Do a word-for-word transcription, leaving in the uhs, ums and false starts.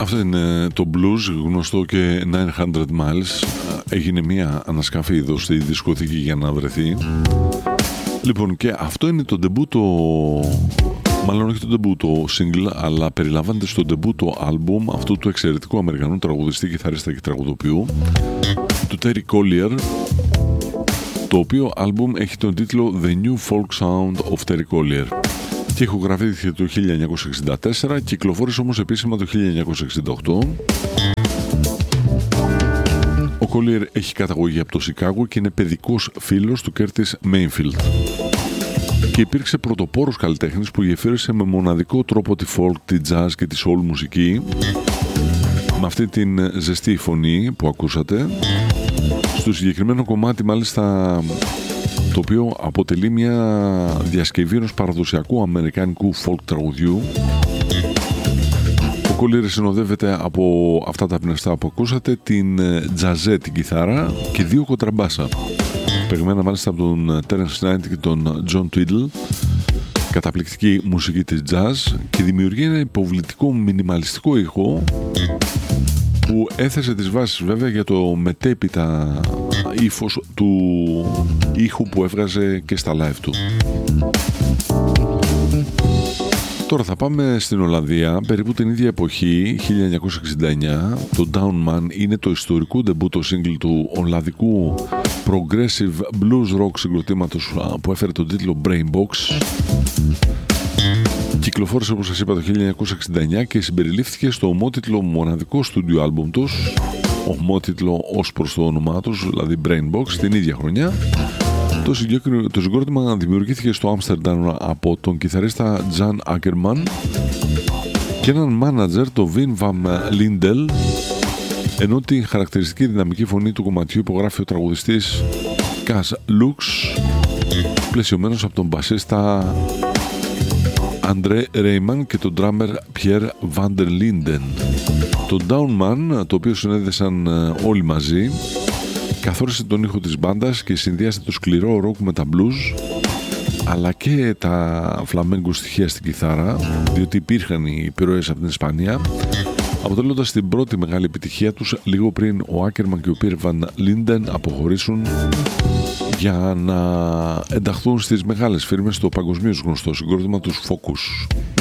Αυτό είναι το blues, γνωστό και εννιακόσια miles. Έγινε μια ανασκαφή εδώ στη δισκοθήκη για να βρεθεί. Λοιπόν, και αυτό είναι το ντεμπούτο, μάλλον όχι το ντεμπούτο single, αλλά περιλαμβάνεται στο ντεμπούτο album αυτού του εξαιρετικού Αμερικανού τραγουδιστή, κιθαρίστα και τραγουδοποιού, του Terry Collier, το οποίο album έχει τον τίτλο The New Folk Sound of Terry Collier και ηχογραφήθηκε το χίλια εννιακόσια εξήντα τέσσερα, κυκλοφόρησε όμως επίσημα το χίλια εννιακόσια εξήντα οκτώ. Ο Collier έχει καταγωγή από το Σικάγο και είναι παιδικός φίλος του Curtis Mayfield και υπήρξε πρωτοπόρος καλλιτέχνης που γεφύρωσε με μοναδικό τρόπο τη folk, τη jazz και τη soul μουσική με αυτή την ζεστή φωνή που ακούσατε στο συγκεκριμένο κομμάτι, μάλιστα, το οποίο αποτελεί μια διασκευή ενός παραδοσιακού αμερικάνικου folk τραγουδιού. Ο Collier συνοδεύεται από αυτά τα πνευστά που ακούσατε, την τζαζέ, την κιθάρα και δύο κοντραμπάσα, παιγμένα μάλιστα από τον Terence Knight και τον John Twiddle, καταπληκτική μουσική της jazz, και δημιουργεί ένα υποβλητικό μινιμαλιστικό ήχο που έθεσε τις βάσεις βέβαια για το μετέπειτα ύφος του ήχου που έβγαζε και στα live του. Τώρα θα πάμε στην Ολλανδία, περίπου την ίδια εποχή, χίλια εννιακόσια εξήντα εννιά. Το Down Man είναι το ιστορικό ντεμπούτο single του ολλανδικού progressive blues rock συγκροτήματος που έφερε τον τίτλο Brainbox. Κυκλοφόρησε, όπως σας είπα, το χίλια εννιακόσια εξήντα εννιά και συμπεριλήφθηκε στο ομότιτλο μοναδικό στούντιο άλμπουμ τους, ομότιτλο ως προς το όνομά τους, δηλαδή Brainbox, την ίδια χρονιά. Το, το συγκρότημα δημιουργήθηκε στο Άμστερνταμ από τον κιθαρίστα Τζαν Άκερμαν και έναν μάνατζερ, το Vin Van Lindel, ενώ την χαρακτηριστική δυναμική φωνή του κομματιού υπογράφει ο τραγουδιστής Κας Λουξ, πλαισιωμένος από τον μπασίστα Αντρέ Ρέιμαν και τον ντράμερ Πιέρ Βάντερ Λίντεν. Το Down Man, το οποίο συνέδεσαν όλοι μαζί, καθόρισε τον ήχο της μπάντας και συνδυάσε το σκληρό ροκ με τα blues, αλλά και τα φλαμέγκο στοιχεία στην κιθάρα, διότι υπήρχαν οι επιρροές από την Ισπανία, αποτελώντας την πρώτη μεγάλη επιτυχία τους λίγο πριν ο Άκερμαν και ο Πιέρ Βαν Λίντεν αποχωρήσουν για να ενταχθούν στις μεγάλες φίρμες στο παγκοσμίως γνωστό συγκρότημα τους Focus.